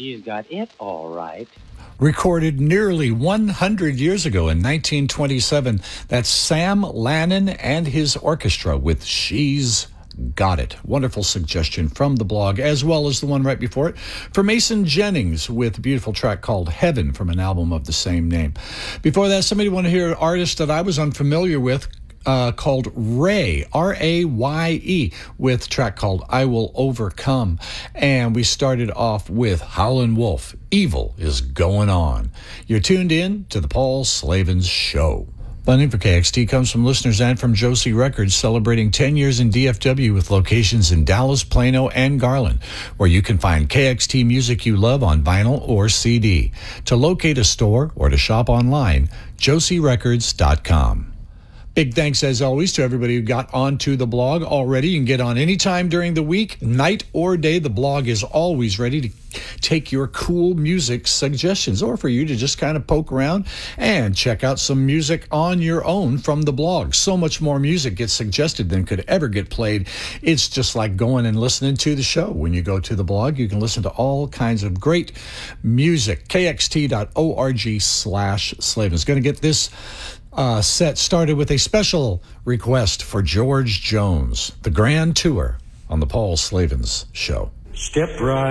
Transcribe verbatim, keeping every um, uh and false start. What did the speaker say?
she's got it all right. Recorded nearly one hundred years ago in nineteen twenty-seven, that's Sam Lannon and his orchestra with She's Got It. Wonderful suggestion from the blog, as well as the one right before it for Mason Jennings with a beautiful track called Heaven from an album of the same name. Before that, somebody want to hear an artist that I was unfamiliar with, Uh, called Ray, R A Y E, with a track called I Will Overcome. And we started off with Howlin' Wolf, Evil is Going On. You're tuned in to the Paul Slavens Show. Funding for K X T comes from listeners and from Josie Records, celebrating ten years in D F W with locations in Dallas, Plano, and Garland, where you can find K X T music you love on vinyl or C D. To locate a store or to shop online, josie records dot com. Big thanks, as always, to everybody who got onto the blog already. You can get on anytime during the week, night or day. The blog is always ready to take your cool music suggestions, or for you to just kind of poke around and check out some music on your own from the blog. So much more music gets suggested than could ever get played. It's just like going and listening to the show. When you go to the blog, you can listen to all kinds of great music. K X T dot org slash Slavens. Going to get this Uh, set started with a special request for George Jones, the Grand Tour on the Paul Slavens Show. Step right